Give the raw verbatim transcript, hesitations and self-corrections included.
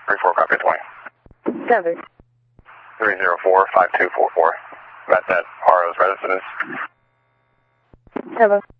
three four, copy twenty. Seven. three zero four, five two four four. That's at R O's residence. Seven.